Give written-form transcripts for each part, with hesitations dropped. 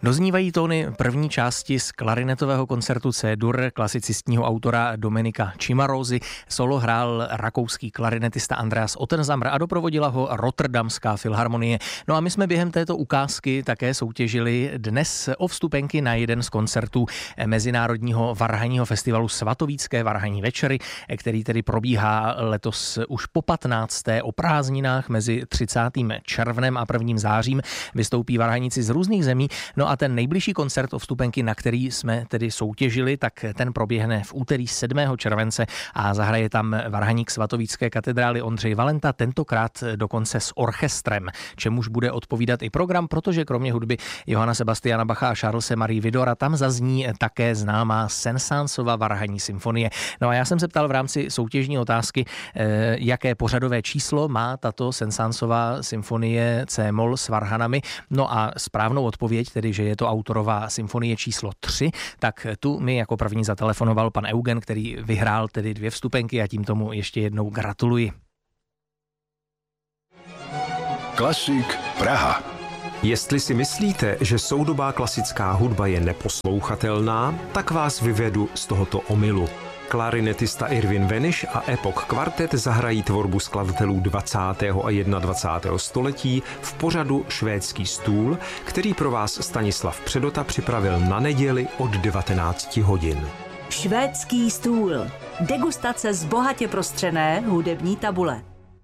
Doznívají tóny první části z klarinetového koncertu C-dur klasicistního autora Dominika Cimarosi. Solo hrál rakouský klarinetista Andreas Ottensammer a doprovodila ho Rotterdamská filharmonie. No a my jsme během této ukázky také soutěžili dnes o vstupenky na jeden z koncertů Mezinárodního varhanního festivalu Svatovícké varhanní večery, který tedy probíhá letos už po 15. o prázdninách mezi 30. červnem a 1. zářím. Vystoupí varhaníci z různých zemí. No a ten nejbližší koncert o vstupenky, na který jsme tedy soutěžili, tak ten proběhne v úterý 7. července a zahraje tam varhaník Svatovícké katedrály Ondřej Valenta, tentokrát dokonce s orchestrem, čemuž bude odpovídat i program, protože kromě hudby Johanna Sebastiana Bacha a Charlese Marie Widora tam zazní také známá Saint-Saënsova varhanní symfonie. No a já jsem se ptal v rámci soutěžní otázky, jaké pořadové číslo má tato Saint-Saënsova symfonie C-moll s varhanami. No a správnou odpověď, tedy že je to autorová symfonie číslo 3, tak tu mi jako první zatelefonoval pan Eugen, který vyhrál tedy 2 vstupenky a tím tomu ještě jednou gratuluji. Klasik Praha. Jestli si myslíte, že soudobá klasická hudba je neposlouchatelná, tak vás vyvedu z tohoto omylu. Klarinetista Irvin Veniš a Epoch Quartet zahrají tvorbu skladatelů 20. a 21. století v pořadu Švédský stůl, který pro vás Stanislav Předota připravil na neděli od 19 hodin. Švédský stůl. Degustace z bohatě prostřené hudební tabule.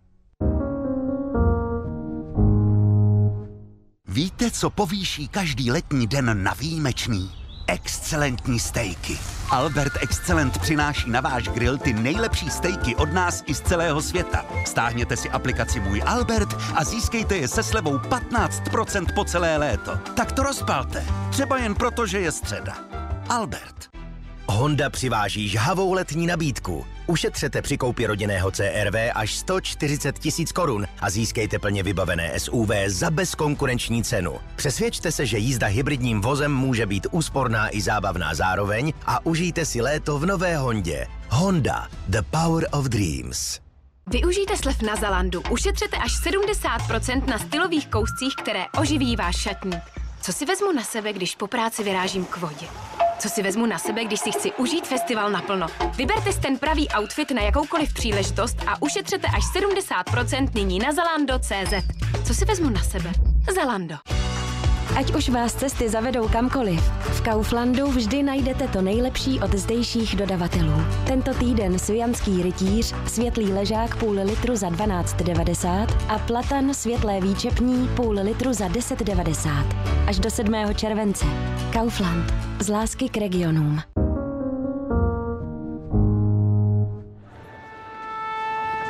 Víte, co povýší každý letní den na výjimečný? Excelentní stejky. Albert Excellent přináší na váš grill ty nejlepší stejky od nás i z celého světa. Stáhněte si aplikaci Můj Albert a získejte je se slevou 15% po celé léto. Tak to rozpalte. Třeba jen proto, že je středa. Albert. Honda přiváží žhavou letní nabídku. Ušetřete při koupi rodinného CR-V až 140 000 korun a získejte plně vybavené SUV za bezkonkurenční cenu. Přesvědčte se, že jízda hybridním vozem může být úsporná i zábavná zároveň a užijte si léto v nové Hondě. Honda, the power of dreams. Využijte slev na Zalandu. Ušetřete až 70% na stylových kouscích, které oživí váš šatník. Co si vezmu na sebe, když po práci vyrážím k vodě? Co si vezmu na sebe, když si chci užít festival naplno? Vyberte si ten pravý outfit na jakoukoliv příležitost a ušetřete až 70% nyní na Zalando.cz. Co si vezmu na sebe? Zalando. Ať už vás cesty zavedou kamkoliv, v Kauflandu vždy najdete to nejlepší od zdejších dodavatelů. Tento týden svijanský rytíř, světlý ležák půl litru za 12,90 a platan světlé výčepní půl litru za 10,90. Až do 7. července. Kaufland. Z lásky k regionům.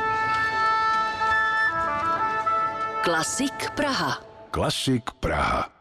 Klasik Praha. Klasik Praha.